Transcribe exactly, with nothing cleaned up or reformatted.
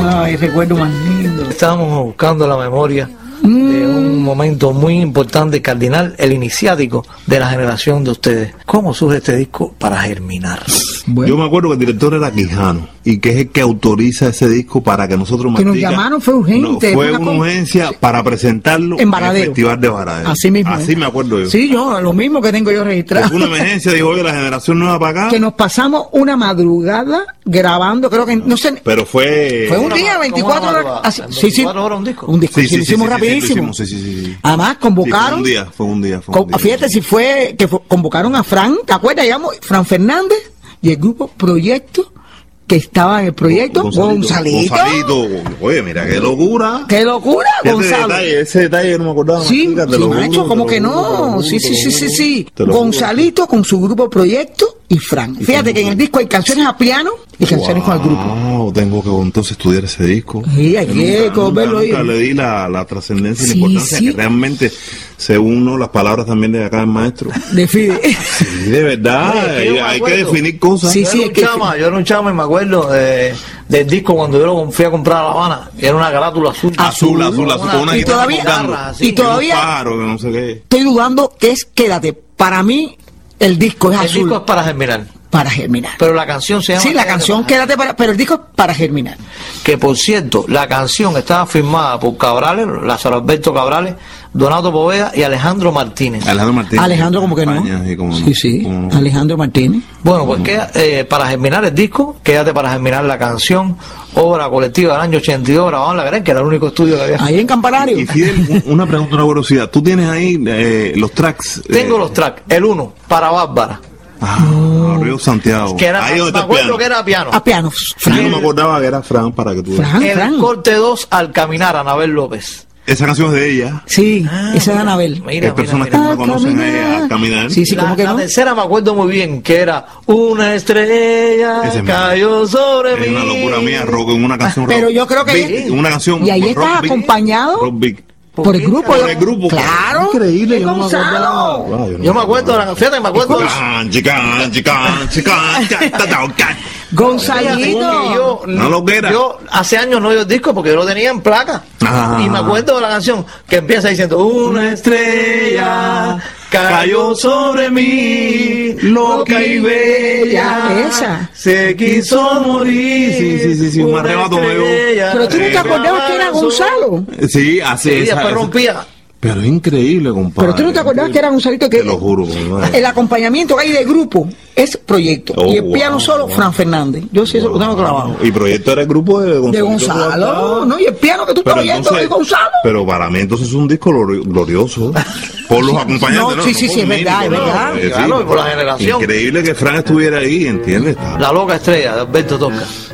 Ay, recuerdo más lindo. Estábamos buscando la memoria mm. de un momento muy importante, cardinal, el iniciático de la generación de ustedes. ¿Cómo surge este disco Para Germinar? Bueno. Yo me acuerdo que el director era Quijano y que es el que autoriza ese disco para que nosotros que nos llamaron, fue urgente. No, fue una, una urgencia sí. para presentarlo en, en el Festival de Varadero. Así mismo. Así me acuerdo yo. Sí, yo, lo mismo que tengo yo registrado. Fue una emergencia, dijo, oye, la generación nueva para acá. Que nos pasamos una madrugada grabando, creo que, no sé. Pero fue... Fue un día, veinticuatro horas. Así, sí, sí. horas un disco. Un disco, sí, sí, sí, lo hicimos sí, rapidísimo. Sí, sí, sí, sí. Además, convocaron... Sí, fue un día, fue un día. Fue un día. Fíjate si fue, que fue, convocaron a Fran, ¿te acuerdas? Llamamos Fran Fernández y el grupo Proyecto, que estaba en el proyecto, Gonzalito. Gonzalito. Oye, mira, qué locura. Qué locura, Gonzalo. Detalle, ese detalle no me acordaba. Sí, sí, macho, como que no. Sí, sí, sí, sí, sí. Gonzalito con su grupo Proyecto y Fran. Fíjate que en el disco hay canciones a piano y canciones con el grupo. Wow, tengo que entonces estudiar ese disco. Sí, hay que verlo ahí. Le di la, la trascendencia y la importancia que realmente, según ¿no? las palabras también de acá el maestro. Define. Sí, de verdad, hay, hay que definir cosas. Sí, sí, yo, era un chama, yo era un chama y me acuerdo de, del disco cuando yo lo fui a comprar a La Habana, que era una carátula azul. Azul, azul, azul, con una y todavía, guitarra, así, y todavía, pájaro, que no sé qué. Estoy dudando que es Quédate. Para mí, el disco es el azul. El disco es Para Germinar. Para Germinar. Pero la canción se llama... Sí, la canción Quédate, para, pero el disco es Para Germinar. Que por cierto, la canción estaba firmada por Cabrales, Lázaro Alberto Cabrales, Donato Poveda y Alejandro Martínez. Alejandro Martínez. Alejandro como que no. Como sí, sí. No. Alejandro Martínez. Bueno, pues queda, eh, Para Germinar el disco, Quédate Para Germinar la canción, obra colectiva del año ochenta y dos, grabado en La Gran, que era el único estudio que había. Ahí en Campanario. Y Fidel, una pregunta, una curiosidad. ¿Tú tienes ahí eh, los tracks? Tengo eh, los tracks. El uno, Para Bárbara. Ah, no. Río Santiago. Que era, ahí me acuerdo piano. que era piano. A piano. Fran. Yo no me acordaba que era Fran para que tú... Fran, el Fran. corte dos, Al Caminar, Anabel López. Esa canción es de ella. Sí, ah, esa es de Anabel. Mira, Hay personas mira, que mira. no conocen a ella, Al Caminar. Sí, sí, la, ¿cómo que no? La tercera me acuerdo muy bien, que era Una estrella Ese cayó sobre es mí. Es una locura mía, rock, en una canción Pero rock. yo creo que... Big, una canción y ahí estás acompañado... Rock big. Por el grupo, por el grupo, claro, increíble, yo no me Gonzalo. Wow, yo, no yo me acuerdo de la canción, me acuerdo. Gonzalito. Yo, no lo que era. Yo hace años no oí el disco porque yo lo tenía en placa. Ah. Y me acuerdo de la canción que empieza diciendo: Una estrella cayó sobre mí, loca y bella. Esa. Se quiso morir. Sí, sí, sí, sí, un arrebato nuevo. Pero tú no te acordabas que era Gonzalo. Sí, así sí, es. después rompía. Pero es increíble, compadre. Pero tú no te acordabas que era Gonzalito que... Te lo juro. Compadre. El acompañamiento que hay de grupo es Proyecto. Oh, y el piano wow, solo, wow. Fran Fernández. Yo sí, eso wow. lo tengo grabado. Y Proyecto era el grupo de Gonzalo. De Gonzalo, ¿no? Y el piano que tú estás oyendo es Gonzalo. Pero para mí entonces es un disco glorioso. Por los acompañantes, no, ¿no? Sí, sí, sí, es verdad, es verdad. Claro, y por la generación. Increíble que Fran estuviera ahí, ¿entiendes? La loca estrella de Alberto Tosca.